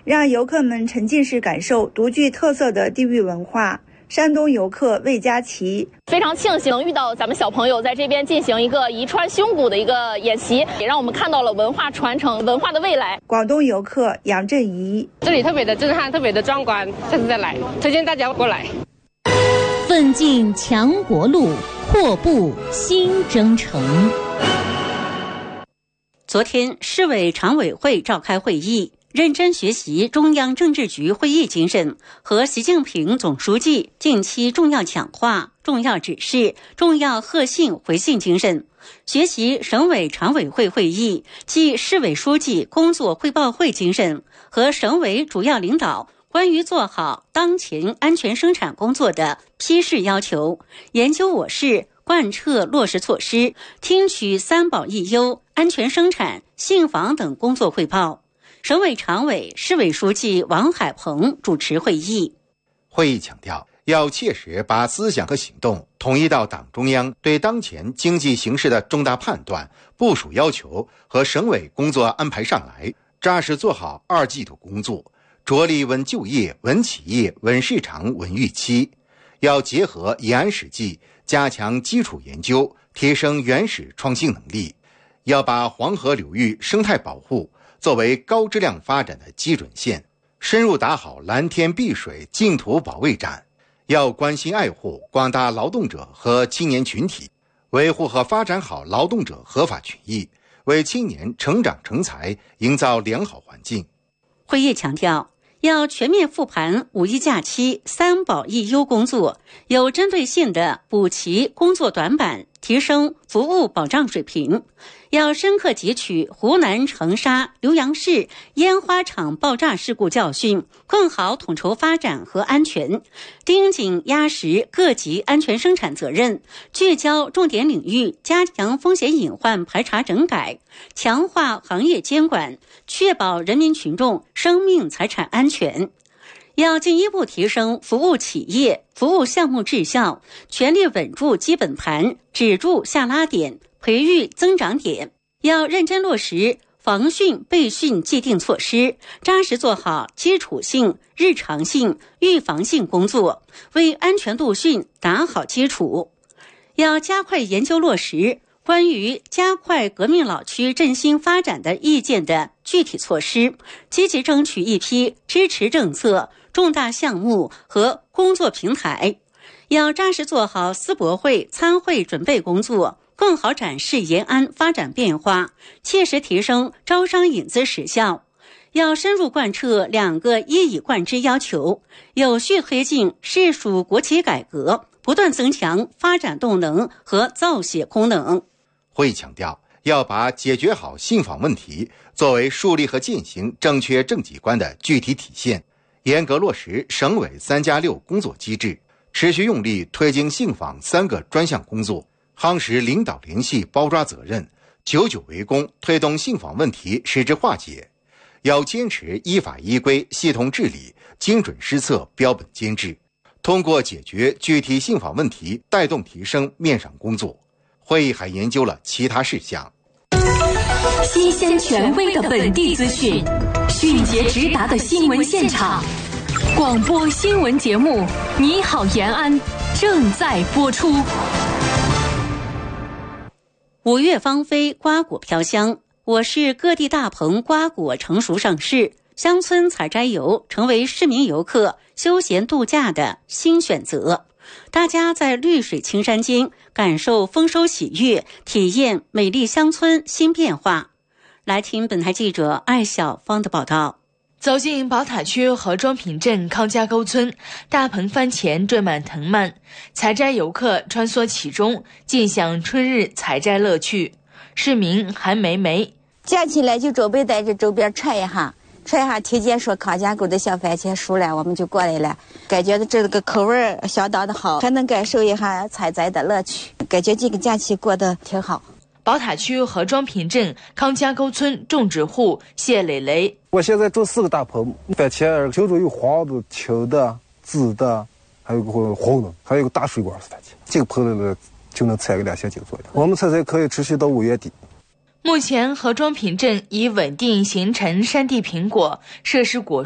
让游客们沉浸式感受独具特色的地域文化。山东游客魏佳琪非常庆幸遇到咱们小朋友在这边进行一个宜川胸鼓的一个演习，也让我们看到了文化传承、文化的未来。 广东游客杨振怡， 这里特别的震撼，特别的壮观，下次再来，推荐大家过来。 奋进强国路，阔步新征程。昨天，市委常委会召开会议，认真学习中央政治局会议精神和习近平总书记近期重要讲话、重要指示、重要贺信回信精神，学习省委常委会会议暨市委书记工作汇报会精神和省委主要领导关于做好当前安全生产工作的批示要求，研究我市贯彻落实措施，听取三保一优、安全生产、信访等工作汇报。省委常委、市委书记王海鹏主持会议。 会议强调，要切实把思想和行动统一到党中央对当前经济形势的重大判断、部署要求和省委工作安排上来，扎实做好2季度工作，着力稳就业、稳企业、稳市场、稳预期。要结合以安实际，加强基础研究，提升原始创新能力。要把黄河流域生态保护作为高质量发展的基准线，深入打好蓝天碧水净土保卫战。要关心爱护广大劳动者和青年群体，维护和发展好劳动者合法权益，为青年成长成才营造良好环境。 会议强调，要全面复盘五一假期三保一优工作，有针对性地补齐工作短板，提升服务保障水平。要深刻汲取湖南长沙、浏阳市烟花厂爆炸事故教训，更好统筹发展和安全，盯紧压实各级安全生产责任，聚焦重点领域，加强风险隐患排查整改，强化行业监管，确保人民群众生命财产安全。要进一步提升服务企业、服务项目质效，全力稳住基本盘，止住下拉点，培育增长点。要认真落实防汛备汛既定措施，扎实做好基础性、日常性、预防性工作，为安全度汛打好基础。要加快研究落实关于加快革命老区振兴发展的意见的具体措施，积极争取一批支持政策、重大项目和工作平台。要扎实做好思博会参会准备工作，更好展示延安发展变化，切实提升招商引资实效。要深入贯彻2个一以贯之要求，有序推进市属国企改革，不断增强发展动能和造血功能。 会议强调，要把解决好信访问题作为树立和践行正确政绩观的具体体现，严格落实省委3+6工作机制，持续用力推进信访3个专项工作，夯实领导联系包抓责任，久久为功，推动信访问题实质化解。要坚持依法依规系统治理，精准施策标本兼治，通过解决具体信访问题带动提升面上工作。会议还研究了其他事项。 新鲜权威的本地资讯，迅捷直达的新闻现场，广播新闻节目《你好延安》正在播出。5月芳菲，瓜果飘香，我市各地大棚瓜果成熟上市，乡村采摘游成为市民游客休闲度假的新选择。大家在绿水青山间感受丰收喜悦，体验美丽乡村新变化。来听本台记者艾小芳的报道。 走进宝塔区河庄坪镇康家沟村，大棚番前缀满藤蔓，采摘游客穿梭其中，尽享春日采摘乐趣。市民韩梅梅， 捡起来就准备在这周边吃一下，听见说康家沟的小番茄熟了，我们就过来了，感觉这个口味相当的好，还能感受一下采摘的乐趣，感觉这个假期过得挺好。 宝塔区河庄坪镇康家沟村种植户谢磊磊， 我现在种4个大棚，番茄品种有黄的、青的、紫的，还有个红的，还有个大水果番茄。这个棚里就能采个2千斤左右。我们采摘可以持续到5月底。 目前河庄坪镇已稳定形成山地苹果、设施果